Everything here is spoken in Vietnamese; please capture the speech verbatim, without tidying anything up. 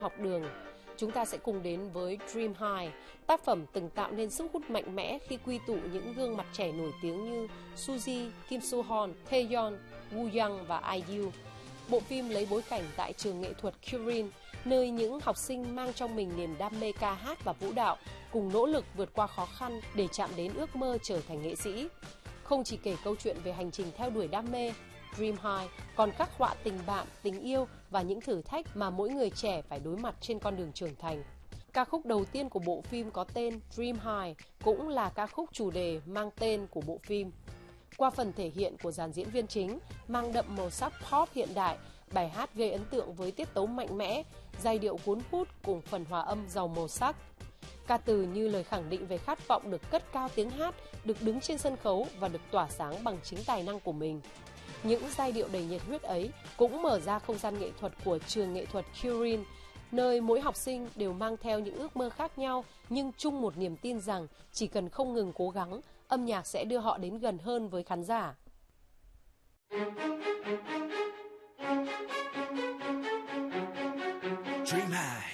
học đường. Chúng ta sẽ cùng đến với Dream High, tác phẩm từng tạo nên sức hút mạnh mẽ khi quy tụ những gương mặt trẻ nổi tiếng như Suzy, Kim So Hon, Taeyeon, Woo Young và ai yu. Bộ phim lấy bối cảnh tại trường nghệ thuật Kyrin, nơi những học sinh mang trong mình niềm đam mê ca hát và vũ đạo, cùng nỗ lực vượt qua khó khăn để chạm đến ước mơ trở thành nghệ sĩ. Không chỉ kể câu chuyện về hành trình theo đuổi đam mê, Dream High còn khắc họa tình bạn, tình yêu và những thử thách mà mỗi người trẻ phải đối mặt trên con đường trưởng thành. Ca khúc đầu tiên của bộ phim có tên Dream High cũng là ca khúc chủ đề mang tên của bộ phim. Qua phần thể hiện của dàn diễn viên chính, mang đậm màu sắc pop hiện đại, bài hát gây ấn tượng với tiết tấu mạnh mẽ, giai điệu cuốn hút cùng phần hòa âm giàu màu sắc. Ca từ như lời khẳng định về khát vọng được cất cao tiếng hát, được đứng trên sân khấu và được tỏa sáng bằng chính tài năng của mình. Những giai điệu đầy nhiệt huyết ấy cũng mở ra không gian nghệ thuật của trường nghệ thuật Kyrin, nơi mỗi học sinh đều mang theo những ước mơ khác nhau nhưng chung một niềm tin rằng chỉ cần không ngừng cố gắng, âm nhạc sẽ đưa họ đến gần hơn với khán giả. Dream High.